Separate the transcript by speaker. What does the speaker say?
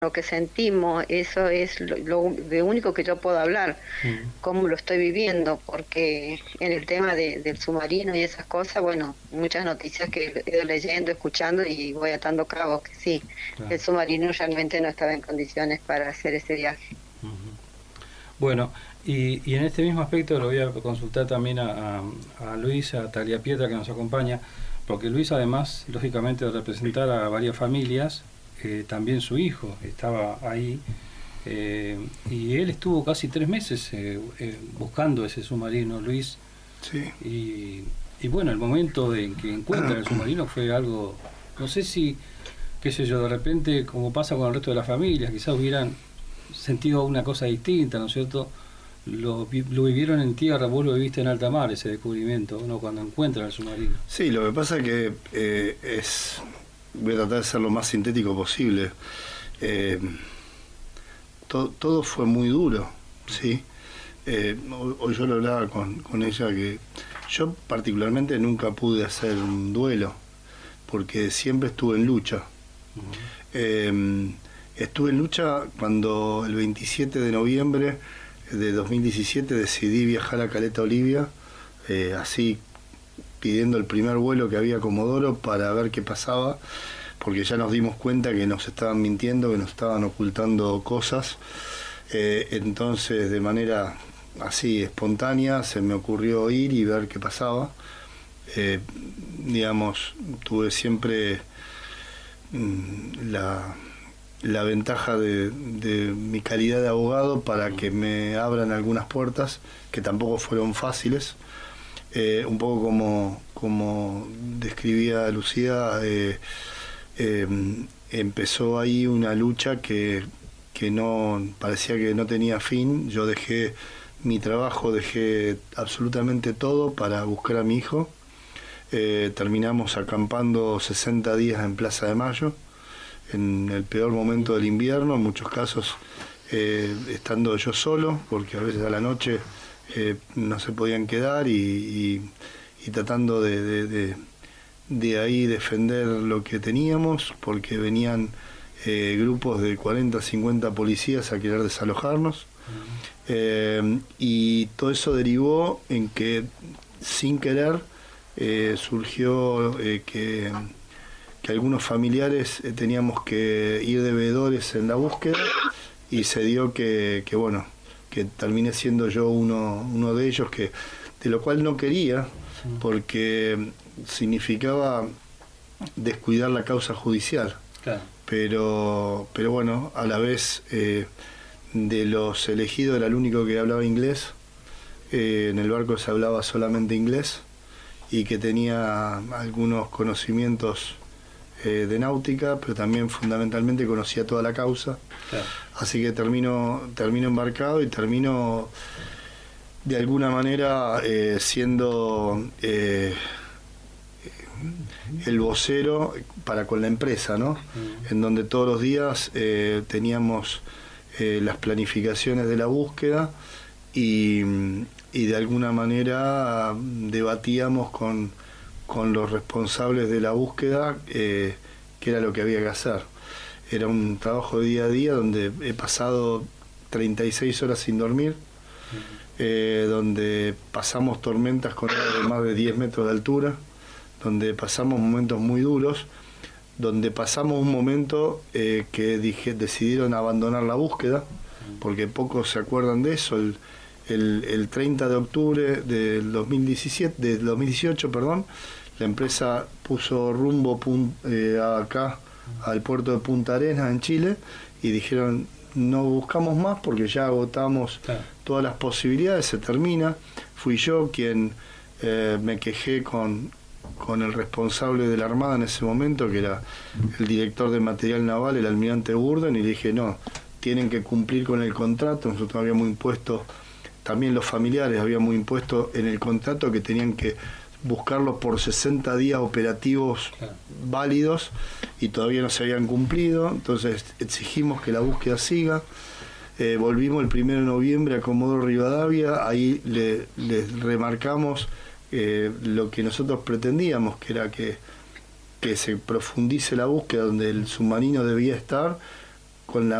Speaker 1: lo que sentimos, eso es lo único que yo puedo hablar, cómo lo estoy viviendo, porque en el tema del submarino y esas cosas, bueno, muchas noticias que he ido leyendo, escuchando y voy atando cabos, que sí,
Speaker 2: Claro.
Speaker 1: el submarino realmente no estaba en condiciones para hacer ese viaje.
Speaker 2: Bueno, y en este mismo aspecto lo voy a consultar también a Luis, a Tagliapietra que nos acompaña, porque Luis además, lógicamente, de representar a varias familias, también su hijo estaba ahí, y él estuvo casi 3 meses buscando ese submarino, Luis,
Speaker 3: Sí.
Speaker 2: y bueno, el momento en que encuentra el submarino fue algo, no sé si, qué sé yo, de repente, como pasa con el resto de las familias, quizás hubieran sentido una cosa distinta, ¿no es cierto? Lo vivieron en tierra, vos lo viviste en alta mar, ese descubrimiento, ¿no? Cuando encuentran el submarino.
Speaker 3: Sí, lo que pasa es que voy a tratar de ser lo más sintético posible. Todo fue muy duro, ¿sí? Hoy yo lo hablaba con ella, que yo particularmente nunca pude hacer un duelo, porque siempre estuve en lucha. Estuve en lucha cuando el 27 de noviembre de 2017 decidí viajar a Caleta Olivia, así pidiendo el primer vuelo que había a Comodoro para ver qué pasaba, porque ya nos dimos cuenta que nos estaban mintiendo, que nos estaban ocultando cosas. Entonces, de manera así espontánea, se me ocurrió ir y ver qué pasaba. Digamos, tuve siempre la ventaja de mi calidad de abogado para que me abran algunas puertas que tampoco fueron fáciles. Un poco como describía Lucía, empezó ahí una lucha que no parecía que no tenía fin. Yo dejé mi trabajo, dejé absolutamente todo para buscar a mi hijo. Terminamos acampando 60 días en Plaza de Mayo, en el peor momento del invierno, en muchos casos estando yo solo, porque a veces a la noche no se podían quedar, y tratando de ahí defender lo que teníamos, porque venían grupos de 40, 50 policías a querer desalojarnos. Y todo eso derivó en que, sin querer, surgió que algunos familiares teníamos que ir de veedores en la búsqueda, y se dio que bueno, que terminé siendo yo uno de ellos, de lo cual no quería, porque significaba descuidar la causa judicial.
Speaker 2: Claro.
Speaker 3: Pero bueno, a la vez, de los elegidos era el único que hablaba inglés. En el barco se hablaba solamente inglés, y que tenía algunos conocimientos de náutica, pero también fundamentalmente conocía toda la causa.
Speaker 2: Claro.
Speaker 3: Así que termino embarcado, y termino de alguna manera siendo el vocero para con la empresa, ¿no? En donde todos los días teníamos las planificaciones de la búsqueda, y de alguna manera debatíamos con los responsables de la búsqueda qué era lo que había que hacer. Era un trabajo de día a día, donde he pasado 36 horas sin dormir, donde pasamos tormentas con olas de más de 10 metros de altura, donde pasamos momentos muy duros, donde pasamos un momento que decidieron abandonar la búsqueda, porque pocos se acuerdan de eso. El 30 de octubre del 2018, perdón, la empresa puso rumbo acá al puerto de Punta Arenas, en Chile, y dijeron: no buscamos más porque ya agotamos todas las posibilidades, se termina. Fui yo quien me quejé con el responsable de la Armada en ese momento, que era el director de material naval, el almirante Burden, y le dije: no, tienen que cumplir con el contrato. Nosotros habíamos impuesto, también los familiares habíamos impuesto en el contrato, que tenían que buscarlo por 60 días operativos válidos, y todavía no se habían cumplido. Entonces exigimos que la búsqueda siga. Volvimos el 1 de noviembre a Comodoro Rivadavia. Ahí les remarcamos lo que nosotros pretendíamos, que era que se profundice la búsqueda donde el submarino debía estar, con la